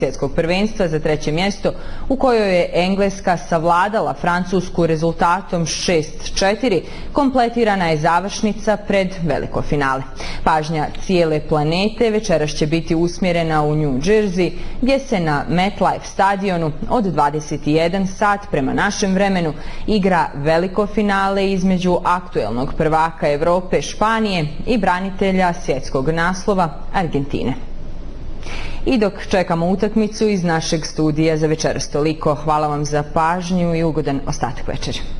svjetskog prvenstva za treće mjesto u kojoj je Engleska savladala Francusku rezultatom 6:4, kompletirana je završnica pred veliko finale. Pažnja cijele planete večeras će biti usmjerena u New Jersey, gdje se na MetLife stadionu od 21 sat prema našem vremenu igra veliko finale između aktuelnog prvaka Europe Španije i branitelja svjetskog naslova Argentine. I dok čekamo utakmicu iz našeg studija za večeras toliko, hvala vam za pažnju i ugodan ostatak večeri.